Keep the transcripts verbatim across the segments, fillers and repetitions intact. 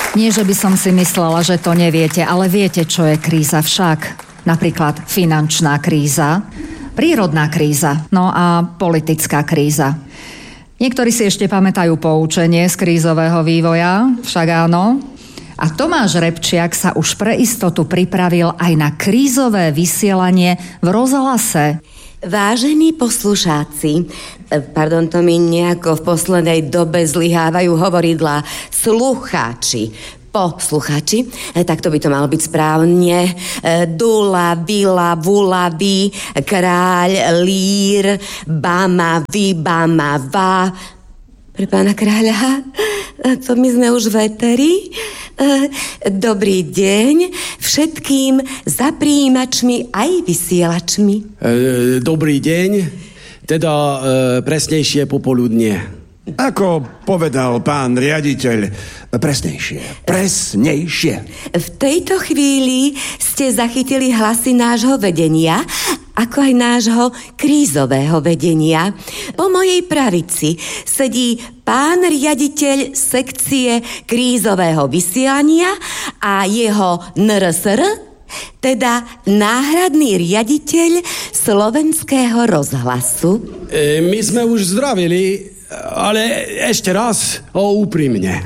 Nie, že by som si myslela, že to neviete, ale viete, čo je kríza však. Napríklad finančná kríza, prírodná kríza, no a politická kríza. Niektorí si ešte pamätajú poučenie z krízového vývoja, však áno. A Tomáš Repčiak sa už pre istotu pripravil aj na krízové vysielanie v rozhlase. Vážení poslušáci, pardon, to mi nejako v poslednej dobe zlyhávajú hovoridlá, slucháči, poslucháči, tak to by to malo byť správne. Dula, vila, vula, vy, kráľ, lír, bama, vy, bama, va. Pre pána kráľa, to my sme už veteri. Dobrý deň všetkým zapríjimačmi aj vysielačmi. Dobrý deň, teda e, presnejšie popoludnie. Ako povedal pán riaditeľ, presnejšie, presnejšie. V tejto chvíli ste zachytili hlasy nášho vedenia, ako aj nášho krízového vedenia. Po mojej pravici sedí pán riaditeľ sekcie krízového vysielania a jeho en er es er, teda náhradný riaditeľ Slovenského rozhlasu. E, my sme už zdravili, ale ešte raz o úprimne.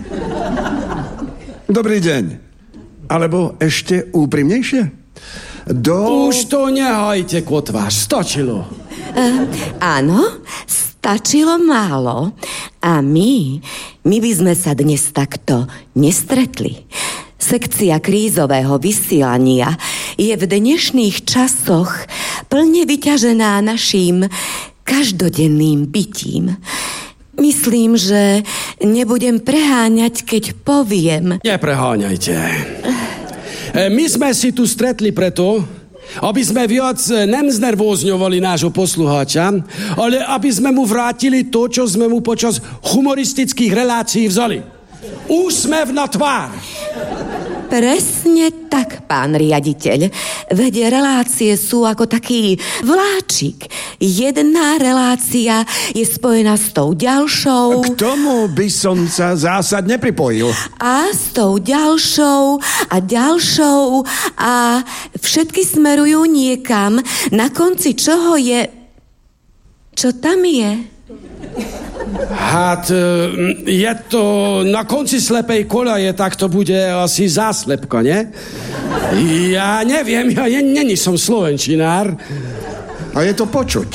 Dobrý deň. Alebo ešte úprimnejšie? Do... Už to nehajte, kotváš, stačilo. Uh, áno, stačilo málo. A my, my by sme sa dnes takto nestretli. Sekcia krízového vysielania je v dnešných časoch plne vyťažená naším každodenným bytím. Myslím, že nebudem preháňať, keď poviem... Nepreháňajte. My sme si tu stretli preto, aby sme viac nemznervózňovali nášho poslucháča, ale aby sme mu vrátili to, čo sme mu počas humoristických relácií vzali. Úsmev na tvár. Presne tak, pán riaditeľ. Veď relácie sú ako taký vláčik. Jedna relácia je spojená s tou ďalšou. K tomu by som sa zásadne pripojil. A s tou ďalšou a ďalšou a všetky smerujú niekam, na konci čoho je... Čo tam je? Had, je to na konci slepej kolaje, tak to bude asi záslepka, nie? Ja neviem, ja je, není som slovenčinár. A je to počuť,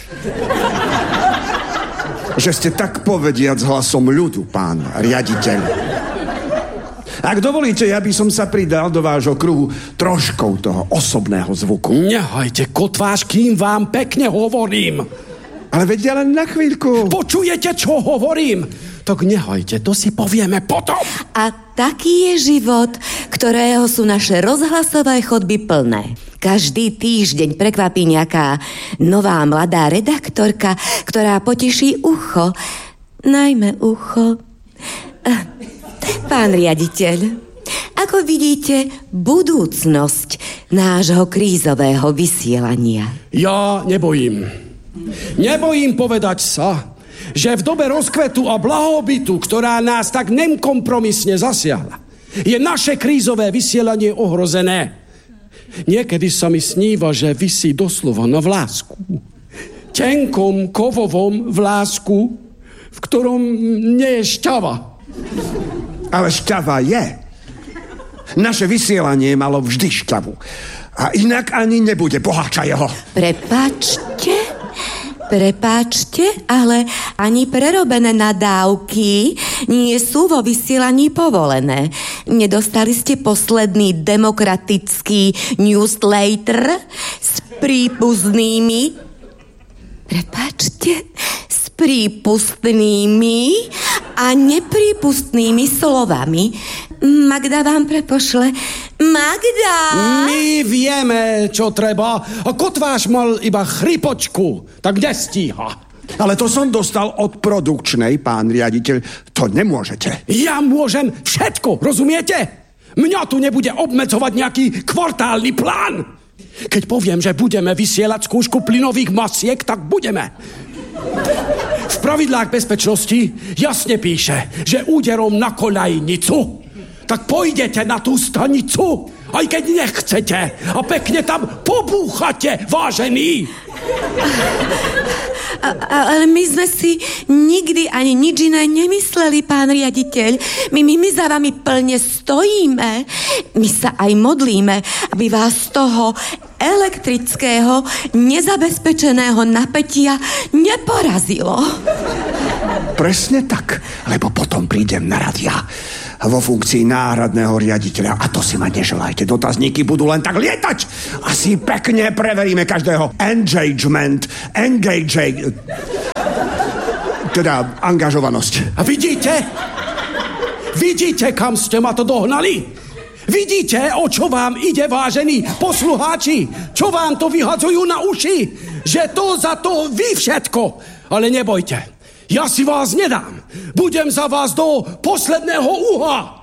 že ste tak povediac hlasom ľudu, pán riaditeľ. Ak dovolíte, ja by som sa pridal do vášho kruhu troškou toho osobného zvuku. Nehajte, kotváš, kým vám pekne hovorím. Ale veď len na chvíľku. Počujete, čo hovorím? Tak nehajte, to si povieme potom. A taký je život, ktorého sú naše rozhlasové chodby plné. Každý týždeň prekvapí nejaká nová mladá redaktorka, ktorá poteší ucho. Najmä ucho. Pán riaditeľ, ako vidíte budúcnosť nášho krízového vysielania? Ja nebojím. Nebojím povedať sa, že v dobe rozkvetu a blahobytu, ktorá nás tak nekompromisne zasiahla, je naše krízové vysielanie ohrozené. Niekedy sa mi sníva, že visí doslova na vlásku. Tenkom, kovovom vlásku, v ktorom nie je šťava. Ale šťava je. Naše vysielanie malo vždy šťavu. A inak ani nebude, boháča jeho. Prepáčte... Prepáčte, ale ani prerobené nadávky nie sú vo vysielaní povolené. Nedostali ste posledný demokratický newsletter s prípustnými... Prepáčte, s prípustnými a neprípustnými slovami. Magda vám prepošle. Magda! My vieme, čo treba. A kotváš mal iba chrypočku, tak nestíha. Ale to som dostal od produkčnej, pán riaditeľ. To nemôžete. Ja môžem všetko, rozumiete? Mňa tu nebude obmedzovať nejaký kvartálny plán. Keď poviem, že budeme vysielať skúšku plynových masiek, tak budeme. V pravidlách bezpečnosti jasne píše, že úderom na koľajnicu tak pôjdete na tú stanicu, aj keď nechcete. A pekne tam pobúchate, vážený. A, a, ale my sme si nikdy ani nič iné nemysleli, pán riaditeľ. My, my, my za vami plne stojíme. My sa aj modlíme, aby vás z toho elektrického, nezabezpečeného napätia neporazilo. Presne tak, lebo potom prídem na rad ja vo funkcii náhradného riaditeľa. A to si ma neželajte. Dotazníky budú len tak lietať. Asi pekne preveríme každého engagement, engage, teda angažovanosť. A vidíte? Vidíte, kam ste ma to dohnali? Vidíte, o čo vám ide, vážení poslucháči? Čo vám to vyhadzujú na uši? Že to za to vy všetko. Ale nebojte. Ja si vás nedám. Budem za vás do posledného uha.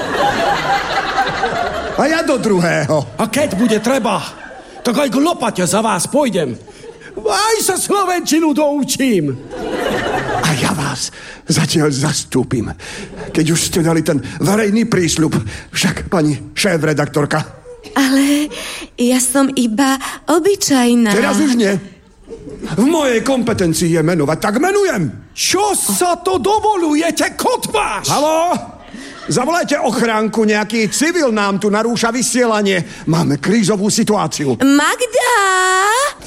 A ja do druhého. A keď bude treba, tak aj k lopate za vás pôjdem. Aj sa slovenčinu doučím. A ja vás zatiaľ zastúpim. Keď už ste dali ten verejný prísľub. Však, pani šéf-redaktorka. Ale ja som iba obyčajná. Teraz už nie. V mojej kompetencii je menovať, tak menujem. Čo sa to dovolujete, kotváš? Haló? Zavolajte ochránku, nejaký civil nám tu narúša vysielanie. Máme krízovú situáciu. Magda!